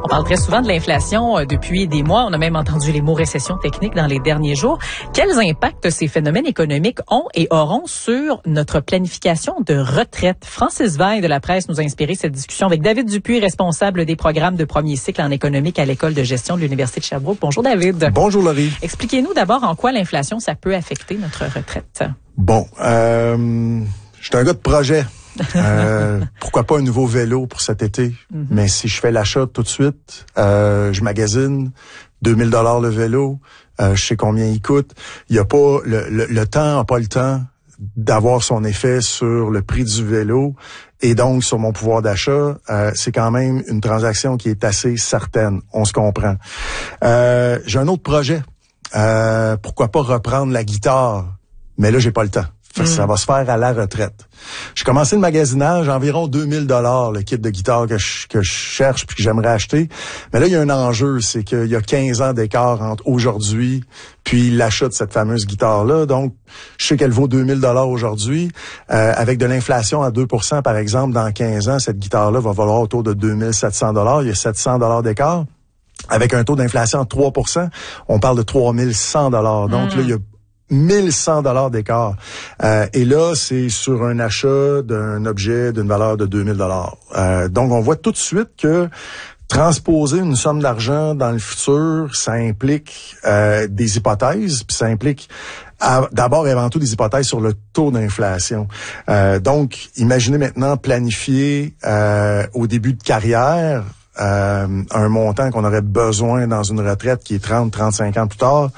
On parle très souvent de l'inflation depuis des mois. On a même entendu les mots récession technique dans les derniers jours. Quels impacts ces phénomènes économiques ont et auront sur notre planification de retraite? Francis Vaille de La Presse nous a inspiré cette discussion avec David Dupuis, responsable des programmes de premier cycle en économique à l'École de gestion de l'Université de Sherbrooke. Bonjour David. Bonjour Laurie. Expliquez-nous d'abord en quoi l'inflation, ça peut affecter notre retraite. Bon, je suis un gars de projet. Pourquoi pas un nouveau vélo pour cet été? Mais si je fais l'achat tout de suite, je magasine, 2000 $ le vélo, je sais combien il coûte. Il y a pas le temps n'a pas le temps d'avoir son effet sur le prix du vélo et donc sur mon pouvoir d'achat. C'est quand même une transaction qui est assez certaine. On se comprend. J'ai un autre projet. Pourquoi pas reprendre la guitare? Mais là, j'ai pas le temps. Ça va se faire à la retraite. J'ai commencé le magasinage, environ 2000 $ le kit de guitare que je cherche puis que j'aimerais acheter. Mais là, il y a un enjeu, c'est qu'il y a 15 ans d'écart entre aujourd'hui puis l'achat de cette fameuse guitare-là. Donc, je sais qu'elle vaut 2000 $ aujourd'hui. Avec de l'inflation à 2%, par exemple, dans 15 ans, cette guitare-là va valoir autour de 2700 $. Il y a 700 $ d'écart. Avec un taux d'inflation de 3%, on parle de 3100 $. Donc là, il y a 1100 $ d'écart. Et là, c'est sur un achat d'un objet d'une valeur de 2000 $. Donc, on voit tout de suite que transposer une somme d'argent dans le futur, ça implique des hypothèses, puis ça implique d'abord et avant tout des hypothèses sur le taux d'inflation. Donc, imaginez maintenant planifier au début de carrière un montant qu'on aurait besoin dans une retraite qui est 30-35 ans plus tard.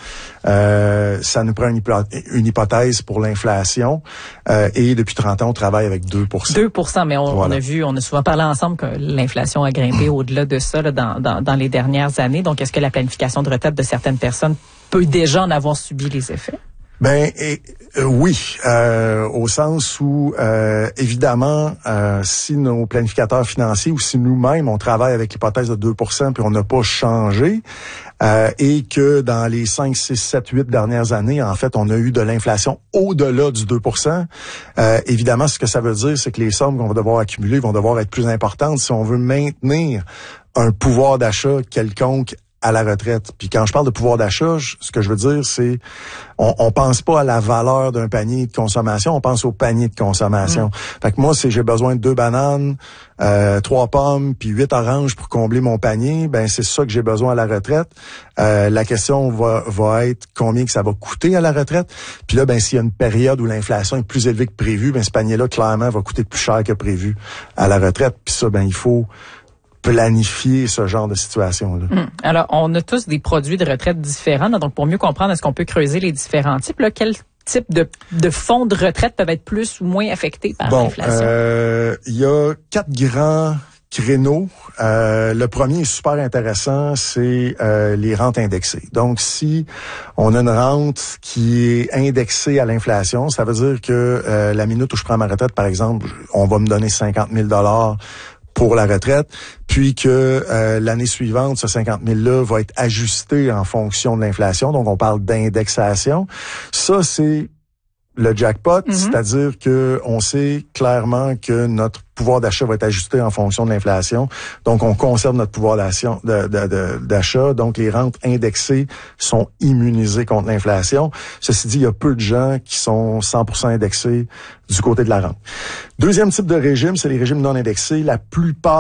Ça nous prend une hypothèse pour l'inflation. Et depuis 30 ans, on travaille avec 2%. 2%, mais on a vu, on a souvent parlé ensemble que l'inflation a grimpé au-delà de ça là, dans les dernières années. Donc, est-ce que la planification de retraite de certaines personnes peut déjà en avoir subi les effets? Oui, au sens où, évidemment, si nos planificateurs financiers ou si nous-mêmes, on travaille avec l'hypothèse de 2% puis on n'a pas changé, et que dans les 5, 6, 7, 8 dernières années, en fait, on a eu de l'inflation au-delà du 2%, évidemment, ce que ça veut dire, c'est que les sommes qu'on va devoir accumuler vont devoir être plus importantes si on veut maintenir un pouvoir d'achat quelconque à la retraite. Puis quand je parle de pouvoir d'achat, ce que je veux dire, c'est on pense pas à la valeur d'un panier de consommation, on pense au panier de consommation. Fait que moi, si j'ai besoin de 2 bananes, 3 pommes, puis 8 oranges pour combler mon panier, ben c'est ça que j'ai besoin à la retraite. La question va être combien que ça va coûter à la retraite. Puis là, ben s'il y a une période où l'inflation est plus élevée que prévu, ben ce panier-là, clairement, va coûter plus cher que prévu à la retraite. Puis ça, ben il faut planifier ce genre de situation-là. Alors, on a tous des produits de retraite différents. Donc, pour mieux comprendre, est-ce qu'on peut creuser les différents types? Là, quel type de fonds de retraite peuvent être plus ou moins affectés par l'inflation? Il y a 4 grands créneaux. Le premier est super intéressant, c'est les rentes indexées. Donc, si on a une rente qui est indexée à l'inflation, ça veut dire que la minute où je prends ma retraite, par exemple, on va me donner 50 000 $ pour la retraite, puis que l'année suivante, ce 50 000-là va être ajusté en fonction de l'inflation. Donc, on parle d'indexation. Ça, c'est le jackpot, c'est-à-dire que on sait clairement que notre pouvoir d'achat va être ajusté en fonction de l'inflation. Donc, on conserve notre pouvoir d'achat. Donc, les rentes indexées sont immunisées contre l'inflation. Ceci dit, il y a peu de gens qui sont 100% indexés du côté de la rente. Deuxième type de régime, c'est les régimes non indexés. La plupart